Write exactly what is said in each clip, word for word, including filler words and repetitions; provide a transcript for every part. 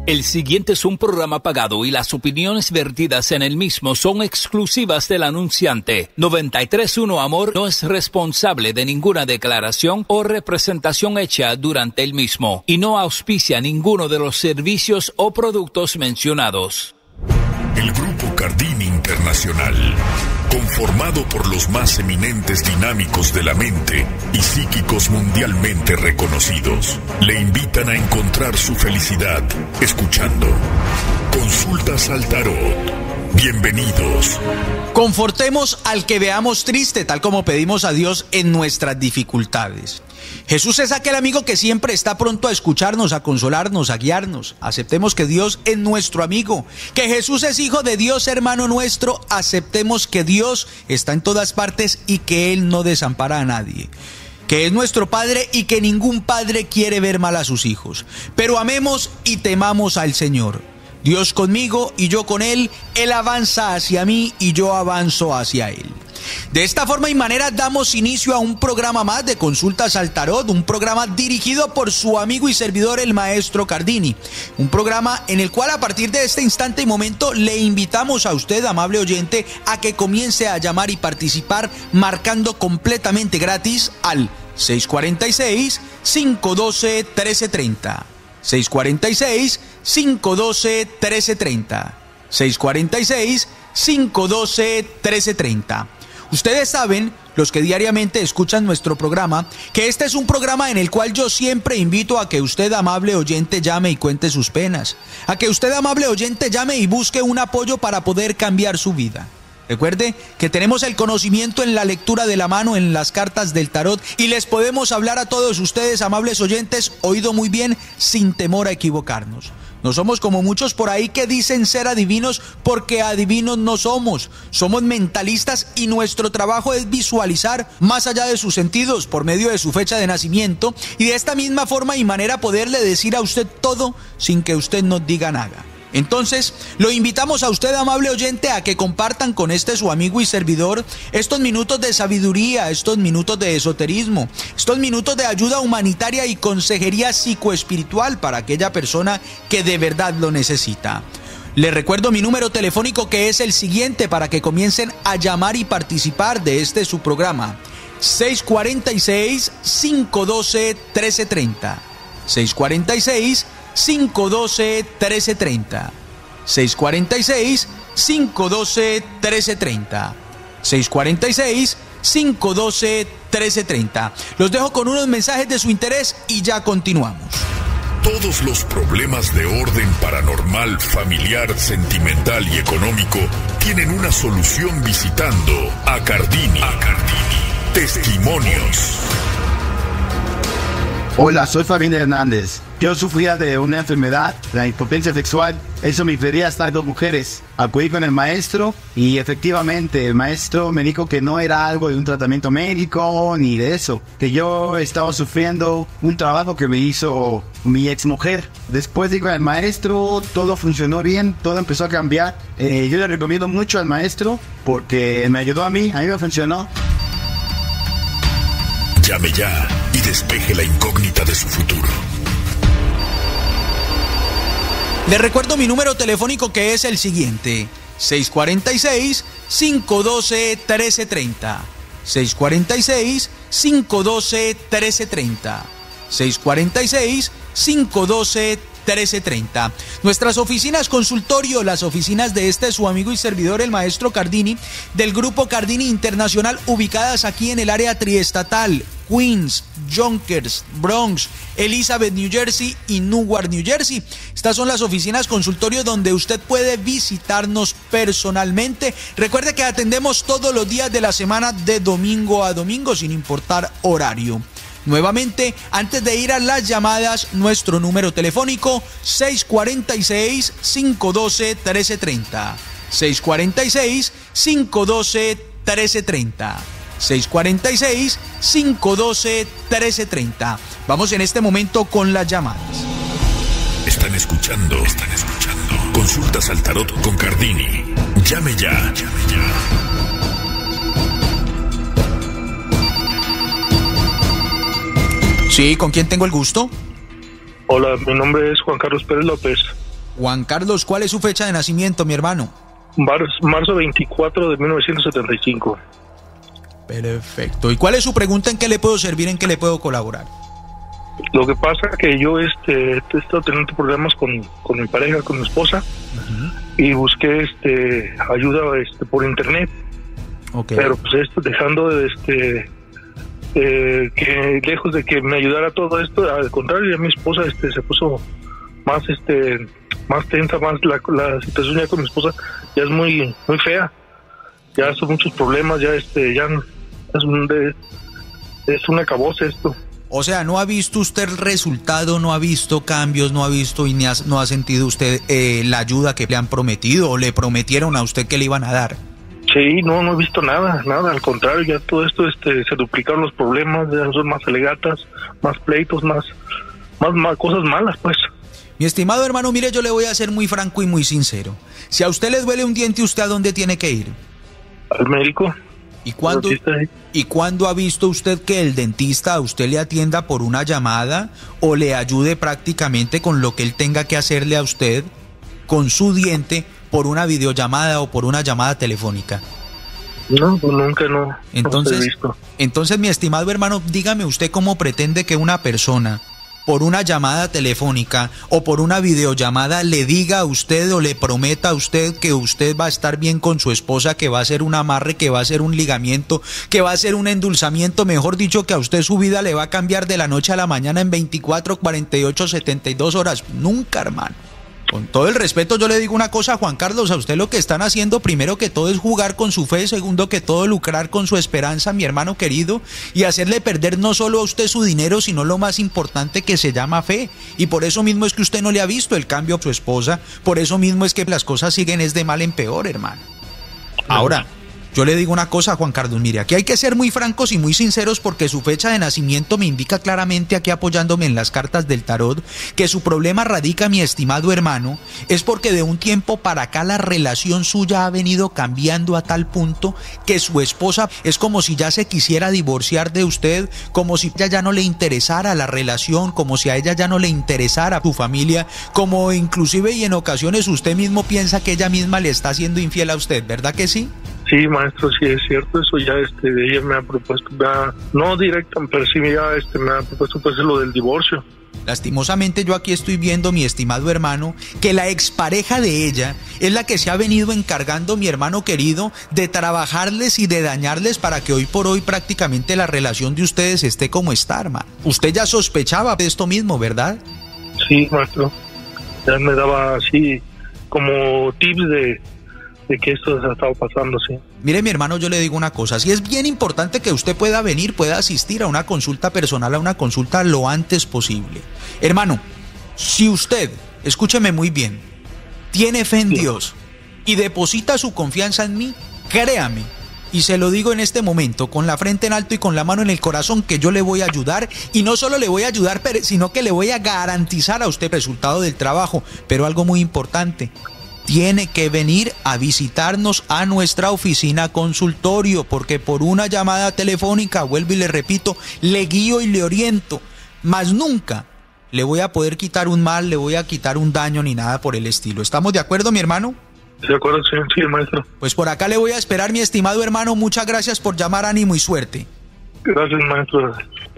El siguiente es un programa pagado y las opiniones vertidas en el mismo son exclusivas del anunciante. noventa y tres punto uno Amor no es responsable de ninguna declaración o representación hecha durante el mismo y no auspicia ninguno de los servicios o productos mencionados. El Grupo Cardini Internacional, conformado por los más eminentes dinámicos de la mente y psíquicos mundialmente reconocidos, le invitan a encontrar su felicidad escuchando Consultas al Tarot. Bienvenidos. Confortemos al que veamos triste, tal como pedimos a Dios en nuestras dificultades. Jesús es aquel amigo que siempre está pronto a escucharnos, a consolarnos, a guiarnos. Aceptemos que Dios es nuestro amigo, que Jesús es hijo de Dios, hermano nuestro. Aceptemos que Dios está en todas partes y que Él no desampara a nadie, que es nuestro Padre y que ningún padre quiere ver mal a sus hijos. Pero amemos y temamos al Señor. Dios conmigo y yo con Él, Él avanza hacia mí y yo avanzo hacia Él. De esta forma y manera damos inicio a un programa más de Consultas al Tarot, un programa dirigido por su amigo y servidor el Maestro Cardini, un programa en el cual a partir de este instante y momento le invitamos a usted, amable oyente, a que comience a llamar y participar marcando completamente gratis al seis cuatro seis, cinco uno dos, uno tres tres cero. seis cuatro seis, cinco uno dos, uno tres tres cero. seis cuatro seis, cinco uno dos, uno tres tres cero. Ustedes saben, los que diariamente escuchan nuestro programa, que este es un programa en el cual yo siempre invito a que usted, amable oyente, llame y cuente sus penas. A que usted, amable oyente, llame y busque un apoyo para poder cambiar su vida. Recuerde que tenemos el conocimiento en la lectura de la mano, en las cartas del tarot, y les podemos hablar a todos ustedes, amables oyentes, oído muy bien, sin temor a equivocarnos. No somos como muchos por ahí que dicen ser adivinos, porque adivinos no somos. Somos mentalistas y nuestro trabajo es visualizar más allá de sus sentidos por medio de su fecha de nacimiento y de esta misma forma y manera poderle decir a usted todo sin que usted nos diga nada. Entonces, lo invitamos a usted, amable oyente, a que compartan con este su amigo y servidor estos minutos de sabiduría, estos minutos de esoterismo, estos minutos de ayuda humanitaria y consejería psicoespiritual para aquella persona que de verdad lo necesita. Les recuerdo mi número telefónico, que es el siguiente para que comiencen a llamar y participar de este su programa: seis cuatro seis, cinco uno dos, uno tres tres cero. seis cuatro seis, cinco uno dos, uno tres tres cero. seis cuatro seis, cinco uno dos, uno tres tres cero. seis cuatro seis, cinco uno dos, uno tres tres cero. Los dejo con unos mensajes de su interés y ya continuamos. Todos los problemas de orden paranormal, familiar, sentimental y económico tienen una solución visitando a Cardini. A Cardini. Testimonios. Hola, soy Fabián Hernández. Yo sufría de una enfermedad, la impotencia sexual. Eso me impedía estar dos mujeres. Acudí con el maestro y efectivamente el maestro me dijo que no era algo de un tratamiento médico ni de eso. Que yo estaba sufriendo un trabajo que me hizo mi exmujer. Después digo al maestro, todo funcionó bien, todo empezó a cambiar. Eh, yo le recomiendo mucho al maestro porque me ayudó a mí, a mí me funcionó. Llame ya y despeje la incógnita de su futuro. Les recuerdo mi número telefónico, que es el siguiente: seis cuatro seis, cinco uno dos, uno tres tres cero. seis cuatro seis, cinco uno dos, uno tres tres cero. seis cuatro seis, cinco uno dos, uno tres tres cero. Nuestras oficinas consultorio, las oficinas de este su amigo y servidor el Maestro Cardini, del Grupo Cardini Internacional, ubicadas aquí en el área triestatal: Queens, Yonkers, Bronx, Elizabeth, New Jersey y Newark, New Jersey. Estas son las oficinas consultorio donde usted puede visitarnos personalmente. Recuerde que atendemos todos los días de la semana, de domingo a domingo, sin importar horario. Nuevamente, antes de ir a las llamadas, nuestro número telefónico: seis cuatro seis, cinco uno dos, uno tres tres cero. seis cuatro seis, cinco uno dos, uno tres tres cero. seis cuatro seis, cinco uno dos, uno tres tres cero. Vamos en este momento con las llamadas. Están escuchando, están escuchando Consultas al Tarot con Cardini. Llame ya, llame ya. Sí, ¿con quién tengo el gusto? Hola, mi nombre es Juan Carlos Pérez López. Juan Carlos, ¿cuál es su fecha de nacimiento, mi hermano? Marzo veinticuatro de mil novecientos setenta y cinco. Perfecto. ¿Y cuál es su pregunta? ¿En qué le puedo servir? ¿En qué le puedo colaborar? Lo que pasa es que yo este, he estado teniendo problemas con, con mi pareja, con mi esposa, uh-huh. y busqué este, ayuda este, por internet. Okay. Pero pues esto, dejando de este, eh, que lejos de que me ayudara todo esto, al contrario, ya mi esposa este, se puso más este más tensa, más la, la situación ya con mi esposa ya es muy muy fea. Ya son muchos problemas, ya este ya es un de, es un acabose esto. O sea, ¿no ha visto usted el resultado, no ha visto cambios, no ha visto y ni ha, no ha sentido usted eh, la ayuda que le han prometido o le prometieron a usted que le iban a dar? Sí, no, no he visto nada, nada, al contrario, ya todo esto este se duplicaron los problemas, ya son más alegatas, más pleitos, más, más, más cosas malas, pues. Mi estimado hermano, mire, yo le voy a ser muy franco y muy sincero. Si a usted le duele un diente, ¿usted a dónde tiene que ir? Al médico. ¿Y cuándo, ¿Y cuándo ha visto usted que el dentista a usted le atienda por una llamada o le ayude prácticamente con lo que él tenga que hacerle a usted con su diente por una videollamada o por una llamada telefónica? No, pues nunca no. Entonces, no he visto. Entonces, mi estimado hermano, dígame usted cómo pretende que una persona por una llamada telefónica o por una videollamada le diga a usted o le prometa a usted que usted va a estar bien con su esposa, que va a ser un amarre, que va a ser un ligamiento, que va a ser un endulzamiento, mejor dicho, que a usted su vida le va a cambiar de la noche a la mañana en veinticuatro, cuarenta y ocho, setenta y dos horas. Nunca, hermano. Con todo el respeto, yo le digo una cosa, Juan Carlos, a usted lo que están haciendo primero que todo es jugar con su fe, segundo que todo lucrar con su esperanza, mi hermano querido, y hacerle perder no solo a usted su dinero, sino lo más importante que se llama fe. Y por eso mismo es que usted no le ha visto el cambio a su esposa, por eso mismo es que las cosas siguen es de mal en peor, hermano. Ahora, yo le digo una cosa, Juan Carlos, mire, aquí hay que ser muy francos y muy sinceros porque su fecha de nacimiento me indica claramente, aquí apoyándome en las cartas del tarot, que su problema radica, mi estimado hermano, es porque de un tiempo para acá la relación suya ha venido cambiando a tal punto que su esposa es como si ya se quisiera divorciar de usted, como si a ella ya no le interesara la relación, como si a ella ya no le interesara su familia, como inclusive y en ocasiones usted mismo piensa que ella misma le está siendo infiel a usted, ¿verdad que sí? Sí, maestro, sí es cierto, eso ya este, ella me ha propuesto, ya, no directa, pero sí ya este, me ha propuesto pues lo del divorcio. Lastimosamente yo aquí estoy viendo, mi estimado hermano, que la expareja de ella es la que se ha venido encargando, mi hermano querido, de trabajarles y de dañarles para que hoy por hoy prácticamente la relación de ustedes esté como está, hermano. Usted ya sospechaba de esto mismo, ¿verdad? Sí, maestro, ya me daba así como tips de... de que esto se ha estado pasando, sí. Mire, mi hermano, yo le digo una cosa, sí es bien importante que usted pueda venir, pueda asistir a una consulta personal, a una consulta lo antes posible. Hermano, si usted, escúcheme muy bien, tiene fe en sí. Dios y deposita su confianza en mí, créame, y se lo digo en este momento, con la frente en alto y con la mano en el corazón, que yo le voy a ayudar, y no solo le voy a ayudar, sino que le voy a garantizar a usted el resultado del trabajo, pero algo muy importante, tiene que venir a visitarnos a nuestra oficina consultorio, porque por una llamada telefónica, vuelvo y le repito, le guío y le oriento, mas nunca le voy a poder quitar un mal, le voy a quitar un daño ni nada por el estilo. ¿Estamos de acuerdo, mi hermano? De acuerdo, sí, sí, maestro. Pues por acá le voy a esperar, mi estimado hermano. Muchas gracias por llamar, ánimo y suerte. Gracias, maestro.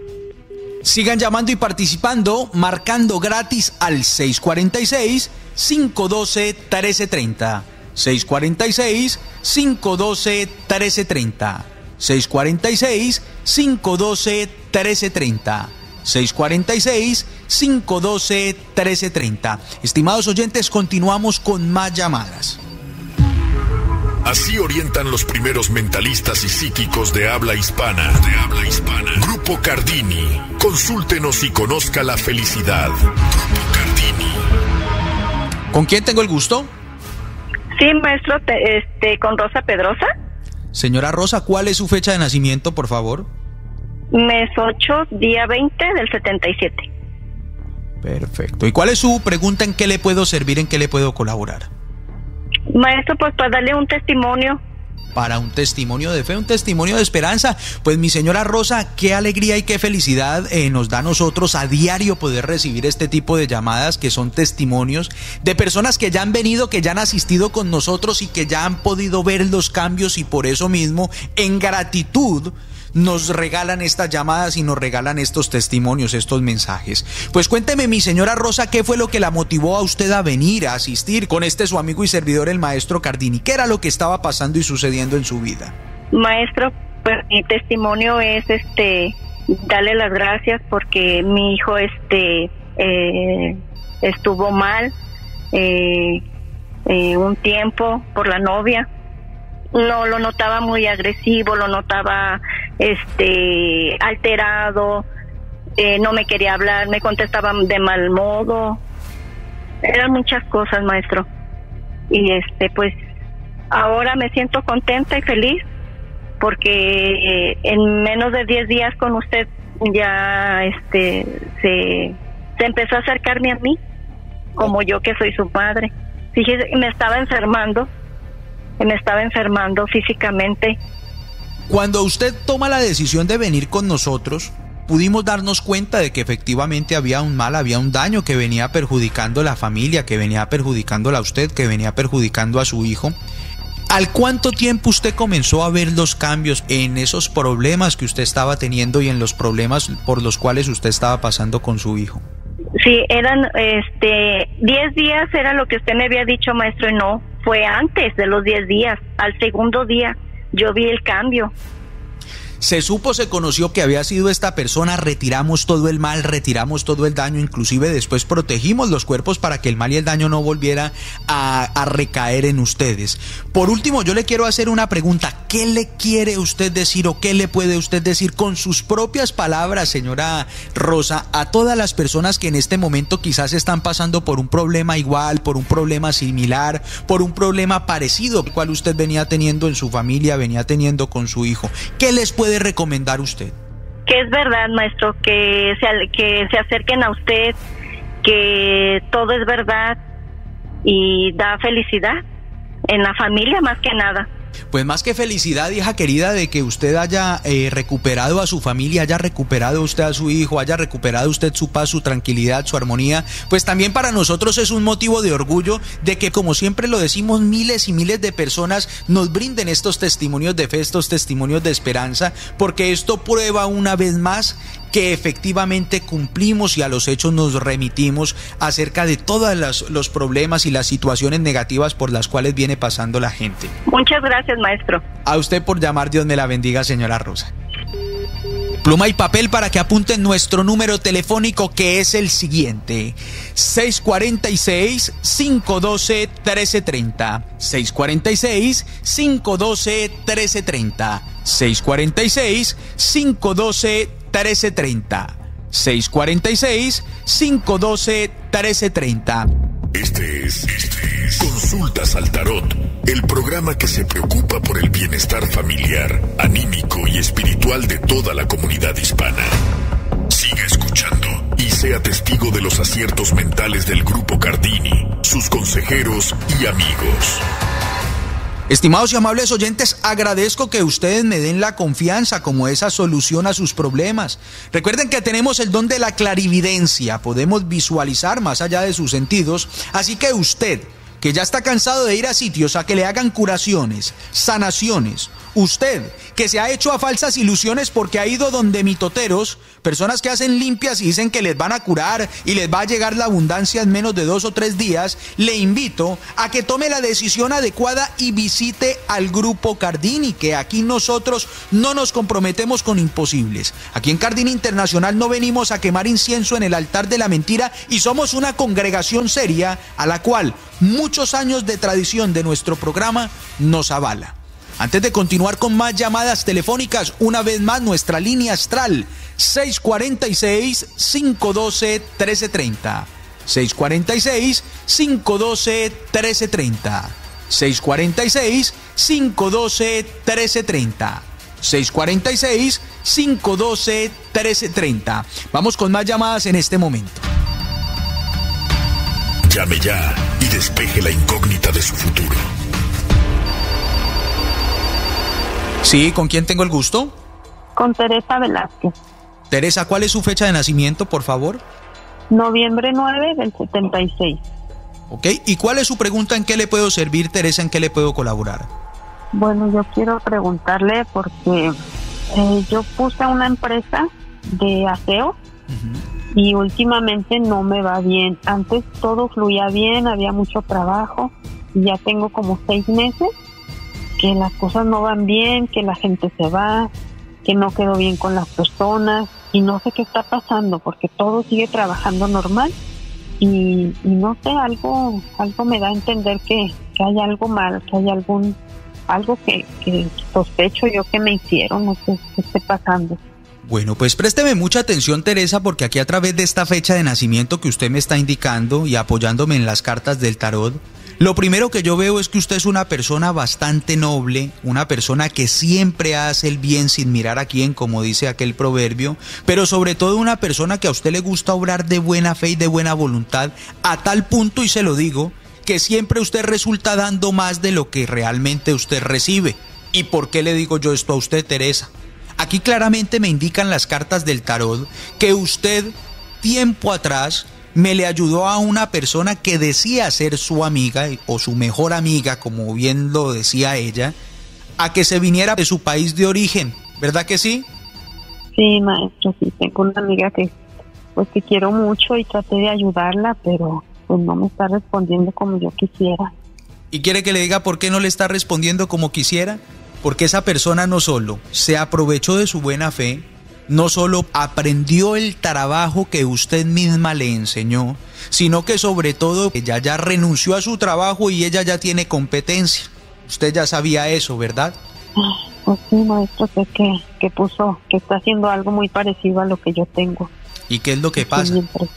Sigan llamando y participando, marcando gratis al seis cuatro seis, cinco uno dos, uno tres tres cero. seis cuatro seis, cinco uno dos, uno tres tres cero. seis cuatro seis, cinco uno dos, uno tres tres cero. seis cuatro seis, cinco uno dos, uno tres tres cero. Estimados oyentes, continuamos con más llamadas. Así orientan los primeros mentalistas y psíquicos de habla hispana. De habla hispana. Grupo Cardini. Consúltenos y conozca la felicidad. Grupo Cardini. ¿Con quién tengo el gusto? Sí, maestro, te, este, con Rosa Pedrosa. Señora Rosa, ¿cuál es su fecha de nacimiento, por favor? Mes ocho, día veinte del setenta y siete. Perfecto. ¿Y cuál es su pregunta? ¿En qué le puedo servir? ¿En qué le puedo colaborar? Maestro, pues para darle un testimonio para un testimonio de fe, un testimonio de esperanza. Pues mi señora Rosa, qué alegría y qué felicidad eh, nos da a nosotros a diario poder recibir este tipo de llamadas que son testimonios de personas que ya han venido, que ya han asistido con nosotros y que ya han podido ver los cambios, y por eso mismo, en gratitud, nos regalan estas llamadas y nos regalan estos testimonios, estos mensajes. Pues cuénteme, mi señora Rosa, ¿qué fue lo que la motivó a usted a venir a asistir con este su amigo y servidor, el maestro Cardini? ¿Qué era lo que estaba pasando y sucediendo en su vida? Maestro, pues mi testimonio es este darle las gracias porque mi hijo este eh, estuvo mal eh, eh, un tiempo por la novia. No, lo notaba muy agresivo, lo notaba este alterado, eh, no me quería hablar, me contestaba de mal modo. Eran muchas cosas, maestro. Y este pues ahora me siento contenta y feliz porque eh, en menos de diez días con usted ya este se, se empezó a acercarme a mí, como yo que soy su madre. Fíjese, me estaba enfermando. me estaba enfermando físicamente. Cuando usted toma la decisión de venir con nosotros, pudimos darnos cuenta de que efectivamente había un mal, había un daño que venía perjudicando a la familia, que venía perjudicándola a usted, que venía perjudicando a su hijo. ¿Al cuánto tiempo usted comenzó a ver los cambios en esos problemas que usted estaba teniendo y en los problemas por los cuales usted estaba pasando con su hijo? Sí, eran este diez días, era lo que usted me había dicho, maestro, y no, fue antes de los diez días, al segundo día yo vi el cambio. Se supo, se conoció que había sido esta persona, retiramos todo el mal, retiramos todo el daño, inclusive después protegimos los cuerpos para que el mal y el daño no volviera a, a recaer en ustedes. Por último, yo le quiero hacer una pregunta. ¿Qué le quiere usted decir o qué le puede usted decir con sus propias palabras, señora Rosa, a todas las personas que en este momento quizás están pasando por un problema igual, por un problema similar, por un problema parecido al cual usted venía teniendo en su familia, venía teniendo con su hijo? ¿Qué les puede recomendar usted? Que es verdad, maestro, que se, que se acerquen a usted, que todo es verdad y da felicidad en la familia más que nada. Pues más que felicidad, hija querida, de que usted haya eh, recuperado a su familia, haya recuperado usted a su hijo, haya recuperado usted su paz, su tranquilidad, su armonía, pues también para nosotros es un motivo de orgullo de que, como siempre lo decimos, miles y miles de personas nos brinden estos testimonios de fe, estos testimonios de esperanza, porque esto prueba una vez más que efectivamente cumplimos y a los hechos nos remitimos acerca de todos los, los problemas y las situaciones negativas por las cuales viene pasando la gente. Muchas gracias, maestro. A usted por llamar, Dios me la bendiga, señora Rosa. Pluma y papel para que apunten nuestro número telefónico, que es el siguiente: seis cuatro seis, cinco uno dos, uno tres tres cero. seis cuatro seis, cinco uno dos, uno tres tres cero. seis cuatro seis, cinco uno dos, uno tres tres cero. seis cuatro seis, cinco uno dos, uno tres tres cero. Este es, este es Consultas al Tarot, el programa que se preocupa por el bienestar familiar, anímico y espiritual de toda la comunidad hispana. Siga escuchando y sea testigo de los aciertos mentales del Grupo Cardini, sus consejeros y amigos. Estimados y amables oyentes, agradezco que ustedes me den la confianza como esa solución a sus problemas. Recuerden que tenemos el don de la clarividencia, podemos visualizar más allá de sus sentidos, así que usted, que ya está cansado de ir a sitios a que le hagan curaciones, sanaciones, usted, que se ha hecho a falsas ilusiones porque ha ido donde mitoteros, personas que hacen limpias y dicen que les van a curar y les va a llegar la abundancia en menos de dos o tres días, le invito a que tome la decisión adecuada y visite al Grupo Cardini, que aquí nosotros no nos comprometemos con imposibles. Aquí en Cardini Internacional no venimos a quemar incienso en el altar de la mentira y somos una congregación seria a la cual muchos años de tradición de nuestro programa nos avala. Antes de continuar con más llamadas telefónicas, una vez más nuestra línea astral seis cuatro seis, cinco uno dos, uno tres tres cero. seis cuatro seis, cinco uno dos, uno tres tres cero. seis cuatro seis, cinco uno dos, uno tres tres cero. seis cuatro seis, cinco uno dos, uno tres tres cero. Vamos con más llamadas en este momento. Llame ya y despeje la incógnita de su futuro. Sí, ¿con quién tengo el gusto? Con Teresa Velázquez. Teresa, ¿cuál es su fecha de nacimiento, por favor? Noviembre nueve del setenta y seis. Ok, ¿y cuál es su pregunta? ¿En qué le puedo servir, Teresa? ¿En qué le puedo colaborar? Bueno, yo quiero preguntarle porque eh, yo puse una empresa de aseo uh-huh. y últimamente no me va bien. Antes todo fluía bien, había mucho trabajo y ya tengo como seis meses que las cosas no van bien, que la gente se va, que no quedo bien con las personas y no sé qué está pasando porque todo sigue trabajando normal y, y no sé, algo algo me da a entender que, que hay algo mal, que hay algún algo que, que sospecho yo que me hicieron, no sé qué esté pasando. Bueno, pues présteme mucha atención, Teresa, porque aquí a través de esta fecha de nacimiento que usted me está indicando y apoyándome en las cartas del tarot, lo primero que yo veo es que usted es una persona bastante noble, una persona que siempre hace el bien sin mirar a quién, como dice aquel proverbio, pero sobre todo una persona que a usted le gusta obrar de buena fe y de buena voluntad, a tal punto, y se lo digo, que siempre usted resulta dando más de lo que realmente usted recibe. ¿Y por qué le digo yo esto a usted, Teresa? Aquí claramente me indican las cartas del tarot que usted, tiempo atrás, me le ayudó a una persona que decía ser su amiga o su mejor amiga, como bien lo decía ella, a que se viniera de su país de origen, ¿verdad que sí? Sí, maestro, sí, tengo una amiga que, pues, que quiero mucho y traté de ayudarla, pero pues no me está respondiendo como yo quisiera. ¿Y quiere que le diga por qué no le está respondiendo como quisiera? Porque esa persona no solo se aprovechó de su buena fe, no solo aprendió el trabajo que usted misma le enseñó, sino que sobre todo ella ya renunció a su trabajo y ella ya tiene competencia. Usted ya sabía eso, ¿verdad? Pues sí, maestro, sé que, que puso, que está haciendo algo muy parecido a lo que yo tengo. ¿Y qué es lo que pasa?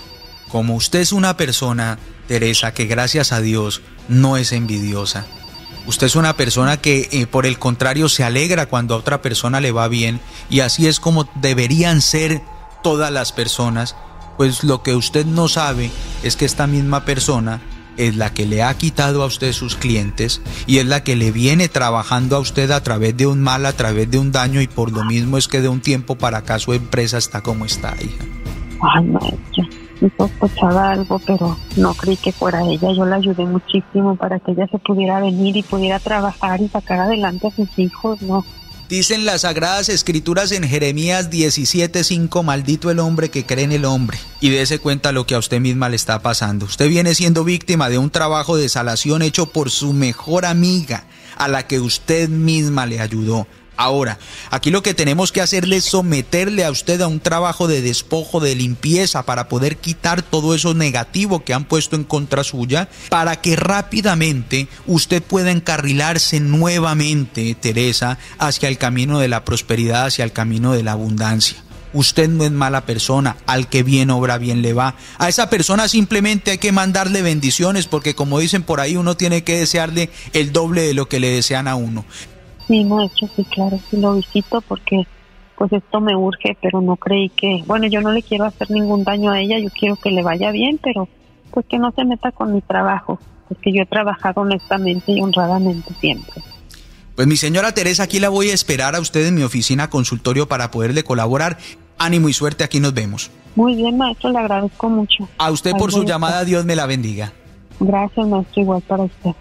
Como usted es una persona, Teresa, que gracias a Dios no es envidiosa. Usted es una persona que, eh, por el contrario, se alegra cuando a otra persona le va bien, y así es como deberían ser todas las personas. Pues lo que usted no sabe es que esta misma persona es la que le ha quitado a usted sus clientes y es la que le viene trabajando a usted a través de un mal, a través de un daño, y por lo mismo es que de un tiempo para acá su empresa está como está, hija. Ay, maestra, sí sospechaba algo, pero no creí que fuera ella. Yo la ayudé muchísimo para que ella se pudiera venir y pudiera trabajar y sacar adelante a sus hijos, ¿no? Dicen las Sagradas Escrituras en Jeremías diecisiete cinco, maldito el hombre que cree en el hombre. Y dése cuenta lo que a usted misma le está pasando. Usted viene siendo víctima de un trabajo de salación hecho por su mejor amiga, a la que usted misma le ayudó. Ahora, aquí lo que tenemos que hacerle es someterle a usted a un trabajo de despojo, de limpieza, para poder quitar todo eso negativo que han puesto en contra suya, para que rápidamente usted pueda encarrilarse nuevamente, Teresa, hacia el camino de la prosperidad, hacia el camino de la abundancia. Usted no es mala persona, al que bien obra bien le va. A esa persona simplemente hay que mandarle bendiciones, porque como dicen por ahí, uno tiene que desearle el doble de lo que le desean a uno. Sí, maestro, sí, claro, sí lo visito porque pues esto me urge, pero no creí que, bueno, yo no le quiero hacer ningún daño a ella, yo quiero que le vaya bien, pero pues que no se meta con mi trabajo, porque yo he trabajado honestamente y honradamente siempre. Pues mi señora Teresa, aquí la voy a esperar a usted en mi oficina consultorio para poderle colaborar. Ánimo y suerte, aquí nos vemos. Muy bien, maestro, le agradezco mucho. A usted por su llamada, Dios me la bendiga. Gracias, maestro, igual para usted.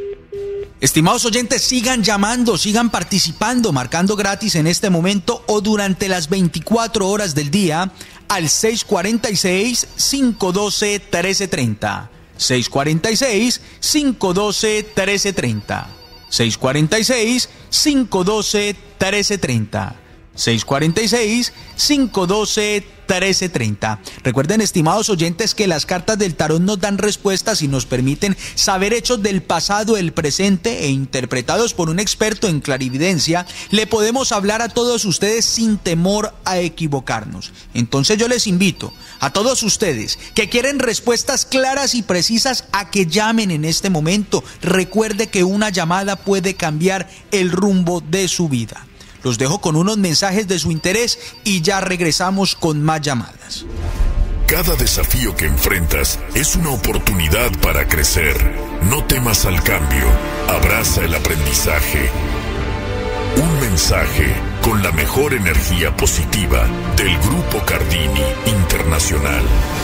Estimados oyentes, sigan llamando, sigan participando, marcando gratis en este momento o durante las veinticuatro horas del día al seis cuatro seis, cinco uno dos, uno tres tres cero. seis cuatro seis, cinco uno dos, uno tres tres cero. seis cuatro seis, cinco uno dos, uno tres tres cero. seis cuatro seis, cinco uno dos, uno tres tres cero. Recuerden, estimados oyentes, que las cartas del tarot nos dan respuestas y nos permiten saber hechos del pasado, el presente, e interpretados por un experto en clarividencia, le podemos hablar a todos ustedes sin temor a equivocarnos. Entonces yo les invito a todos ustedes que quieren respuestas claras y precisas a que llamen en este momento. Recuerde que una llamada puede cambiar el rumbo de su vida. Los dejo con unos mensajes de su interés y ya regresamos con más llamadas. Cada desafío que enfrentas es una oportunidad para crecer. No temas al cambio, abraza el aprendizaje. Un mensaje mensaje con la mejor energía positiva del Grupo Cardini Internacional.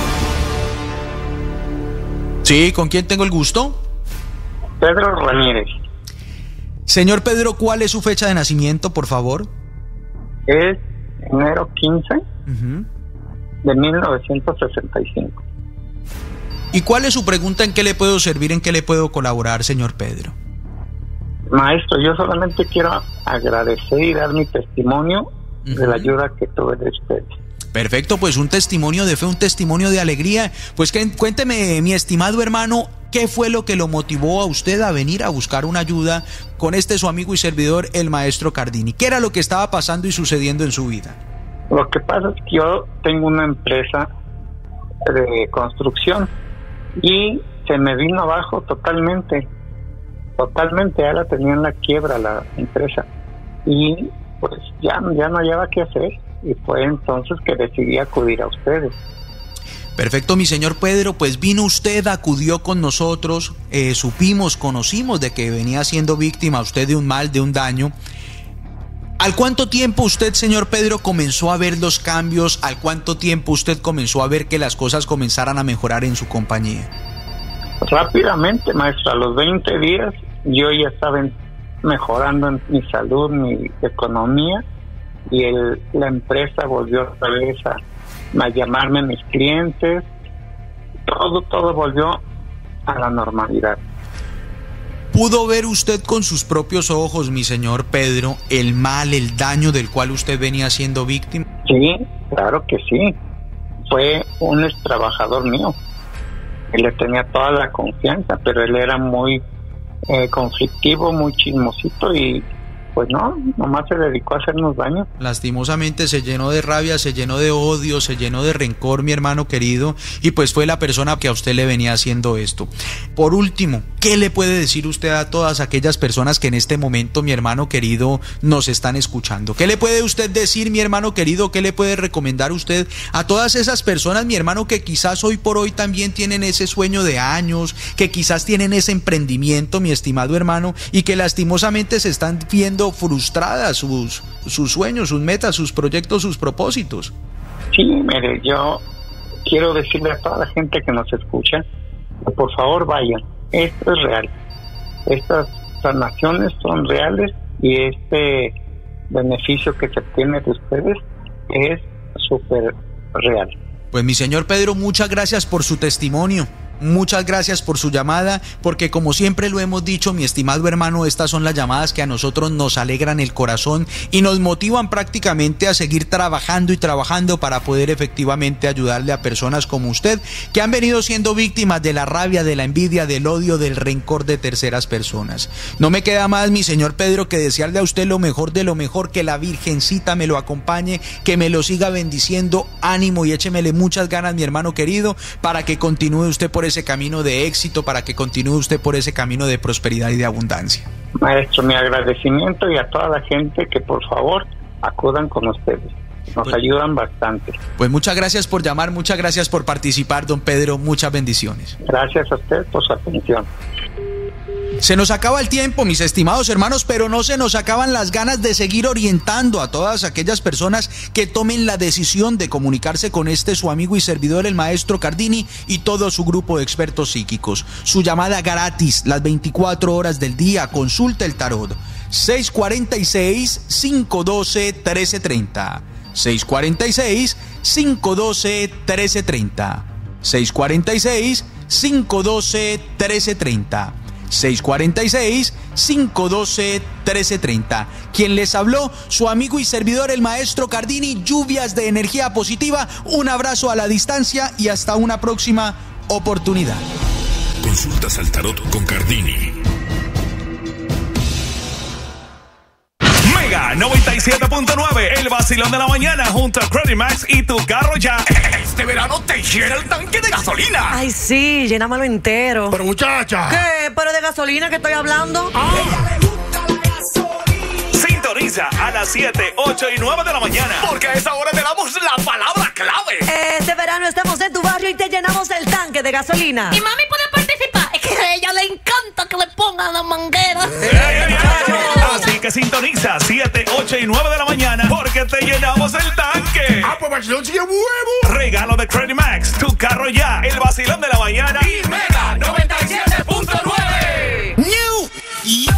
Sí, ¿con quién tengo el gusto? Pedro Ramírez. Señor Pedro, ¿cuál es su fecha de nacimiento, por favor? Es enero quince uh-huh. de mil novecientos sesenta y cinco. ¿Y cuál es su pregunta? ¿En qué le puedo servir? ¿En qué le puedo colaborar, señor Pedro? Maestro, yo solamente quiero agradecer y dar mi testimonio uh-huh. de la ayuda que tuve de ustedes. Perfecto, pues un testimonio de fe, un testimonio de alegría. Pues que, cuénteme, mi estimado hermano, ¿qué fue lo que lo motivó a usted a venir a buscar una ayuda con este su amigo y servidor, el maestro Cardini? ¿Qué era lo que estaba pasando y sucediendo en su vida? Lo que pasa es que yo tengo una empresa de construcción y se me vino abajo totalmente, totalmente, ya la tenía en la quiebra la empresa y pues ya, ya no hallaba qué hacer. Y fue entonces que decidí acudir a ustedes. Perfecto, mi señor Pedro, pues vino usted, acudió con nosotros, eh, supimos, conocimos de que venía siendo víctima usted de un mal, de un daño. ¿Al cuánto tiempo usted, señor Pedro, comenzó a ver los cambios? ¿Al cuánto tiempo usted comenzó a ver que las cosas comenzaran a mejorar en su compañía? Rápidamente, maestro, a los veinte días yo ya estaba mejorando en mi salud, mi economía. Y el, la empresa volvió otra vez a, a llamarme a mis clientes, todo, todo volvió a la normalidad. ¿Pudo ver usted con sus propios ojos, mi señor Pedro, el mal, el daño del cual usted venía siendo víctima? Sí, claro que sí. Fue un ex trabajador mío. Él le tenía toda la confianza, pero él era muy eh, conflictivo, muy chismosito y pues no, nomás se dedicó a hacernos daño. Lastimosamente se llenó de rabia, se llenó de odio, se llenó de rencor, mi hermano querido, y pues fue la persona que a usted le venía haciendo esto. Por último, ¿qué le puede decir usted a todas aquellas personas que en este momento, mi hermano querido, nos están escuchando? ¿Qué le puede usted decir, mi hermano querido? ¿Qué le puede recomendar usted a todas esas personas, mi hermano, que quizás hoy por hoy también tienen ese sueño de años, que quizás tienen ese emprendimiento, mi estimado hermano, y que lastimosamente se están viendo frustradas sus, sus sueños, sus metas, sus proyectos, sus propósitos? Sí, mire, yo quiero decirle a toda la gente que nos escucha, que por favor vayan, esto es real, estas sanaciones son reales y este beneficio que se obtiene de ustedes es súper real. Pues mi señor Pedro, muchas gracias por su testimonio. Muchas gracias por su llamada, porque como siempre lo hemos dicho, mi estimado hermano, estas son las llamadas que a nosotros nos alegran el corazón y nos motivan prácticamente a seguir trabajando y trabajando para poder efectivamente ayudarle a personas como usted, que han venido siendo víctimas de la rabia, de la envidia, del odio, del rencor de terceras personas. No me queda más, mi señor Pedro, que desearle a usted lo mejor de lo mejor, que la Virgencita me lo acompañe, que me lo siga bendiciendo, ánimo y échemele muchas ganas, mi hermano querido, para que continúe usted por ese camino de éxito, para que continúe usted por ese camino de prosperidad y de abundancia. Maestro, mi agradecimiento y a toda la gente que por favor acudan con ustedes. Nos pues, ayudan bastante. Pues muchas gracias por llamar, muchas gracias por participar, don Pedro, muchas bendiciones. Gracias a usted por su atención. Se nos acaba el tiempo, mis estimados hermanos, pero no se nos acaban las ganas de seguir orientando a todas aquellas personas que tomen la decisión de comunicarse con este su amigo y servidor, el maestro Cardini, y todo su grupo de expertos psíquicos. Su llamada gratis, las veinticuatro horas del día, consulta el tarot. seis cuatro seis, cinco uno dos, uno tres tres cero. seis cuatro seis, cinco uno dos, uno tres tres cero. seis cuatro seis, cinco uno dos, uno tres tres cero. seis cuatro seis, cinco uno dos, uno tres tres cero. Quien les habló, su amigo y servidor, el maestro Cardini. Lluvias de energía positiva, un abrazo a la distancia y hasta una próxima oportunidad. Consultas al tarot con Cardini. Mega noventa y siete punto nueve, el vacilón de la mañana junto a Credit Max y tu carro ya. Este verano te llena el tanque de gasolina. Ay, sí, llénamelo entero. Pero muchacha. ¿Qué? ¿Pero de gasolina que estoy hablando? Ah. Sintoniza a las siete, ocho y nueve de la mañana, porque a esa hora te damos la palabra clave. Este verano estamos en tu barrio y te llenamos el tanque de gasolina. Y mami puede participar. Es que a ella le encanta que le pongan la manguera. Hey, hey, hey, hey. Así que sintoniza siete, ocho y nueve de la mañana porque te llenamos el tanque. Ah, pues vacilón sigue huevo. Regalo de Credit Max, tu carro ya, el vacilón de la mañana y